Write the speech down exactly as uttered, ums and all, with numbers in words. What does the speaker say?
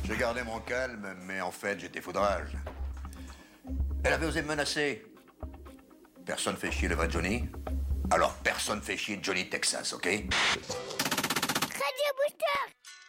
J'ai gardé mon calme, mais en fait, j'étais foudrage. Elle avait osé me menacer. Personne fait chier le vrai Johnny. Alors personne fait chier Johnny Texas, ok? Radio Booster.